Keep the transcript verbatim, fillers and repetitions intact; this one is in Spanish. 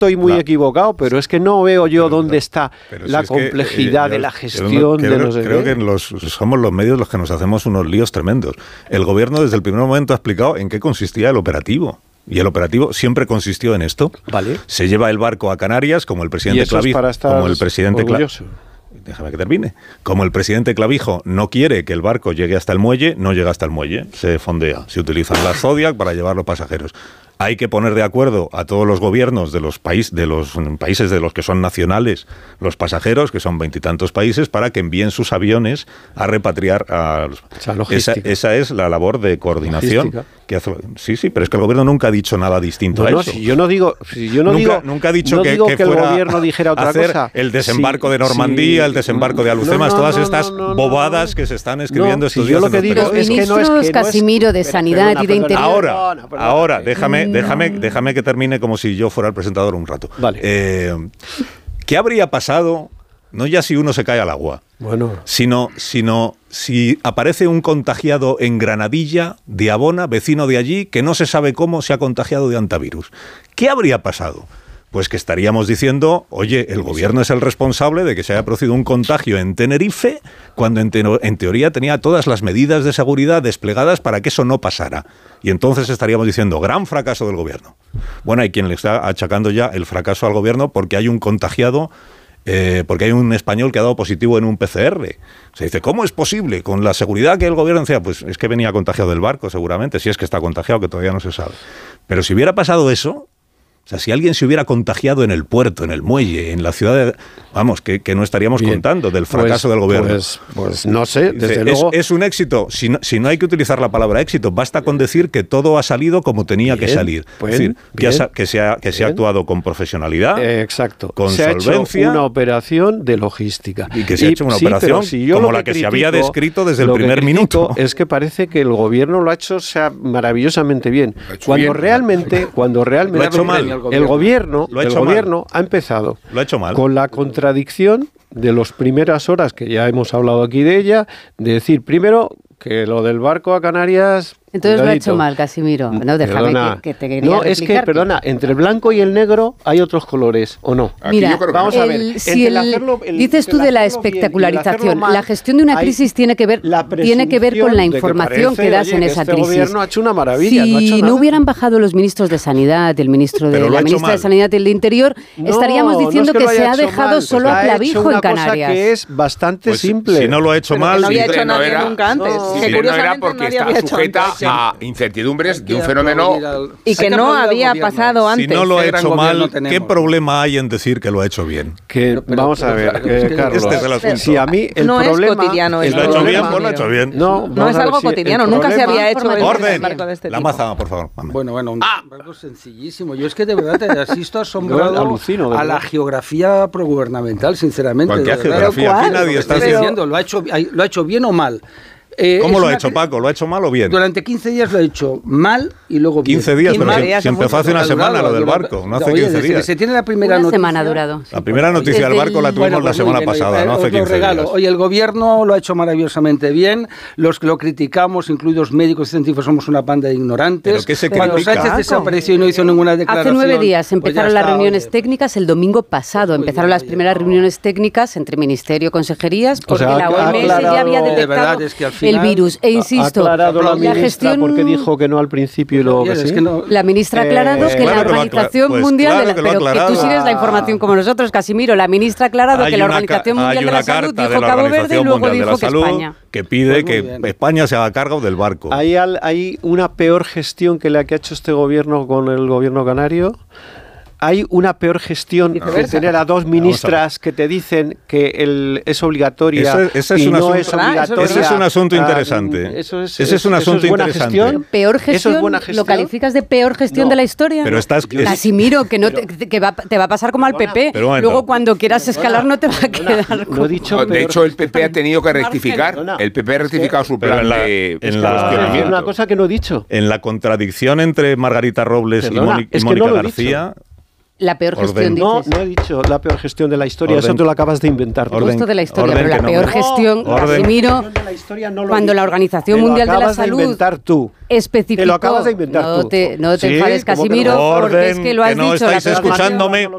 estoy muy la, equivocado, pero es que no veo yo pero, dónde está la si complejidad que, eh, de la gestión. No, de creo, no sé creo qué. que los, somos los medios los que nos hacemos unos líos tremendos. El gobierno desde el primer momento ha explicado en qué consistía el operativo. Y el operativo siempre consistió en esto. Vale. Se lleva el barco a Canarias, como el presidente Clavijo, como el presidente Clavijo. Déjame que termine. Como el presidente Clavijo no quiere que el barco llegue hasta el muelle, no llega hasta el muelle, se fondea. Se utilizan las Zodiac para llevar los pasajeros. Hay que poner de acuerdo a todos los gobiernos de los, país, de los países de los que son nacionales los pasajeros, que son veintitantos países, para que envíen sus aviones a repatriar a los... O sea, logística. Esa, esa es la labor de coordinación. Que hace, sí, sí, pero es que el gobierno nunca ha dicho nada distinto no, a no, eso. Si yo no digo... Si yo no nunca, digo nunca ha dicho no que, digo que, que fuera el gobierno dijera otra hacer cosa. el desembarco sí, de Normandía, sí, el desembarco de Alucemas, no, no, todas no, estas no, no, no, bobadas no, que se están escribiendo no, estos si días. Yo lo que digo los es que no es que Casimiro no de es, Sanidad perdona, y de Interior. Ahora, perdona, perdona, ahora, perdona. déjame, no. déjame, déjame que termine como si yo fuera el presentador un rato. Vale. Eh, ¿Qué habría pasado? No ya si uno se cae al agua, bueno. sino, sino si aparece un contagiado en Granadilla, de Abona, vecino de allí, que no se sabe cómo se ha contagiado de hantavirus. ¿Qué habría pasado? Pues que estaríamos diciendo, oye, el gobierno es el responsable de que se haya producido un contagio en Tenerife, cuando en, te- en teoría tenía todas las medidas de seguridad desplegadas para que eso no pasara. Y entonces estaríamos diciendo, gran fracaso del gobierno. Bueno, hay quien le está achacando ya el fracaso al gobierno porque hay un contagiado, eh, porque hay un español que ha dado positivo en un P C R. Se dice, ¿cómo es posible? Con la seguridad que el gobierno decía, pues es que venía contagiado del barco, seguramente, si es que está contagiado, que todavía no se sabe. Pero si hubiera pasado eso... O sea, si alguien se hubiera contagiado en el puerto, en el muelle, en la ciudad, de, vamos, que, que no estaríamos Bien, contando del fracaso pues, del gobierno. Pues, pues no sé, desde Dice, luego... Es, es un éxito, si no, si no hay que utilizar la palabra éxito, basta con decir que todo ha salido como tenía bien, que salir. Bien, es decir, que, bien, ha, que, se ha, que se ha actuado con profesionalidad, eh, exacto. con se solvencia. Ha hecho una operación de logística. Y que se y, ha hecho una sí, operación si yo como la que, que critico, se había descrito desde el primer minuto. Es que parece que el gobierno lo ha hecho o sea, maravillosamente bien. Cuando bien. realmente, cuando realmente lo ha hecho mal. El gobierno Lo ha el hecho gobierno mal. ha empezado lo ha hecho mal. con la contradicción de las primeras horas, que ya hemos hablado aquí de ella, de decir primero que lo del barco a Canarias... Entonces cuidadito. lo ha hecho mal, Casimiro. No, déjame perdona. que, que te quería No, es que, perdona, entre el blanco y el negro hay otros colores, ¿o no? Mira, vamos a ver. El, si el, hacerlo, el, dices tú de la espectacularización, mal, la gestión de una crisis tiene que ver tiene que ver con la información que, que das oye, en que esa este crisis. Gobierno ha hecho una maravilla, si no, ha hecho no nada. hubieran bajado los ministros de Sanidad, el ministro de la ministra mal. de Sanidad y el de Interior, no, estaríamos diciendo no es que, que se ha dejado mal, solo pues a Clavijo en Canarias. Cosa que es bastante pues, simple. Si no lo ha hecho Pero mal, no había sí, hecho no nadie era, nunca antes. no, que sí, curiosamente no era porque nadie está había hecho sujeta antes. a incertidumbres de un fenómeno Y que no había pasado antes. Si no lo ha Qué gran hecho mal, tenemos. ¿qué problema hay en decir que lo ha hecho bien? Que, Pero, pero, vamos a ver, pero, eh, es que Carlos, este es el asunto. si a mí el no problema... es cotidiano. ¿Y el lo ha hecho problema. bien? Pues lo ha hecho bien. No, No es algo cotidiano, nunca se había hecho en Orden. un barco de este La tipo. maza, por favor. Mame. Bueno, bueno, un Ah. algo sencillísimo. Yo es que de verdad te asisto asombrado alucino, de a verdad. la geografía progubernamental, sinceramente. ¿Cuál qué de verdad. geografía? Aquí nadie Lo está estoy Pero- diciendo, ¿lo ha, hecho, ¿lo ha hecho bien o mal? Eh, ¿Cómo es lo ha una hecho cri- Paco? ¿Lo ha hecho mal o bien? Durante quince días lo ha hecho mal y luego bien. quince días, Y pero mal, si, ya si son empezó muchos. hace una Ha semana durado, lo del durado. barco, no hace Oye, quince desde que días. se tiene la primera Una noticia. semana ha durado. La primera noticia del Desde barco la el- tuvimos Bueno, la pues muy semana bien, pasada, eh, no os hace lo quince regalo. días. Oye, el gobierno lo ha hecho maravillosamente bien. Los que lo criticamos, incluidos médicos y científicos, somos una banda de ignorantes. ¿Pero qué se Cuando critica? Sánchez desapareció y no hizo ninguna declaración. Hace nueve días pues empezaron ya las está, reuniones oye. técnicas, el domingo pasado Muy empezaron bien, las oye, primeras no. reuniones técnicas entre Ministerio y consejerías, porque sea, la ha O M S ya aclarado- había de detectado verdad, es que al el final- virus. E Ha insisto, aclarado la la ministra gestión... porque dijo que no al principio y luego Oye, que es sí. que no- La ministra ha aclarado Eh, que claro la que lo ha Organización acla- pues Mundial claro de la, que lo ha pero que tú aclarado. sigues la información como nosotros, Casimiro. La ministra ha aclarado Hay que la una ca- Organización hay Mundial de una la Salud carta de dijo la Cabo Verde y Organización luego Mundial de dijo la que Salud España. que pide Pues muy que bien. España se haga cargo del barco. ¿Hay, al- ¿Hay una peor gestión que la que ha hecho este gobierno con el gobierno canario? ¿Hay una peor gestión que Viceversa. tener a dos ministras que te dicen que el, es obligatoria Eso es- eso es y un no asunto- es obligatoria? Ese es un asunto Ah, interesante. Eso es, Ese es un asunto buena interesante. gestión. ¿Peor ¿Eso gestión? es buena gestión? ¿Lo calificas de peor gestión No. de la historia? Pero estás- es- Casimiro, que, no te, que va, te va a pasar como al P P. Pero un momento. Luego cuando quieras escalar no te va a quedar... No he dicho No, de peor hecho, el P P ha tenido que rectificar. Perdona. El P P ha rectificado su Pero plan en la- de en la- cuestionamiento. Es una cosa que no he dicho. En la contradicción entre Margarita Robles Perdona, y, Mónica- y es que Mónica no lo he García, La peor Orden. gestión, No, dices. no he dicho la peor gestión de la historia, Orden. eso te lo acabas de inventar. Por supuesto de la historia, orden pero la que no peor me- gestión, Orden. Casimiro, De la historia no lo he cuando la dicho. Organización Te lo Mundial de la acabas Salud de inventar tú. especificó... Te lo acabas de inventar no tú. Te, no te Sí, enfades, ¿cómo que no? Casimiro, porque es Orden, que lo has que no dicho. la estáis peor gestión- escuchándome.